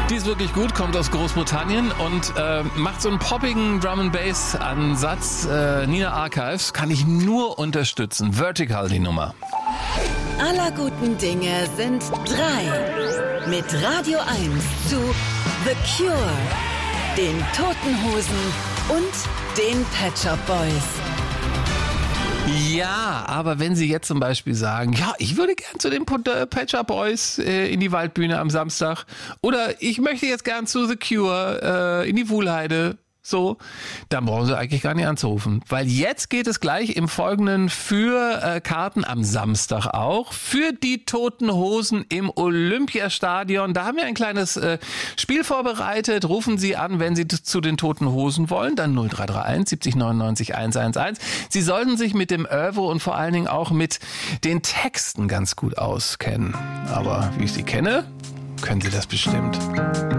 Die ist wirklich gut, kommt aus Großbritannien und macht so einen poppigen Drum-and-Bass-Ansatz. Nina Archives kann ich nur unterstützen. Vertical die Nummer. Aller guten Dinge sind drei. Mit Radio 1 zu The Cure, den Toten Hosen und den Pet Shop Boys. Ja, aber wenn Sie jetzt zum Beispiel sagen, ja, ich würde gern zu den Pet Shop Boys in die Waldbühne am Samstag oder ich möchte jetzt gern zu The Cure in die Wuhlheide, so, dann brauchen Sie eigentlich gar nicht anzurufen. Weil jetzt geht es gleich im Folgenden für Karten am Samstag auch, für die Toten Hosen im Olympiastadion. Da haben wir ein kleines Spiel vorbereitet. Rufen Sie an, wenn Sie zu den Toten Hosen wollen, dann 0331 70 99 111. Sie sollten sich mit dem Oeuvre und vor allen Dingen auch mit den Texten ganz gut auskennen. Aber wie ich Sie kenne, können Sie das bestimmt.